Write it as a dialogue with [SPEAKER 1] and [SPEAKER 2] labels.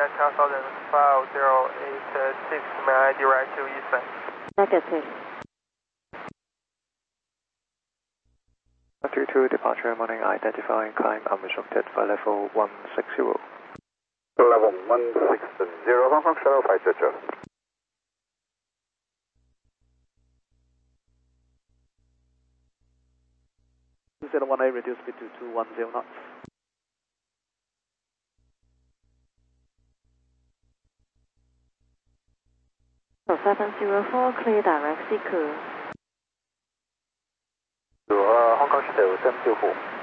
[SPEAKER 1] 5086, may I direct to Eastern?
[SPEAKER 2] Negative.
[SPEAKER 3] 132 departure morning, identifying climb unrestricted for level 160.
[SPEAKER 4] Level 160, Hong Kong Shuttle 500.
[SPEAKER 3] Zero 1A, reduce speed to 210 knots.
[SPEAKER 2] 704, clear direct Siku.
[SPEAKER 4] Hong Kong Shuttle 794.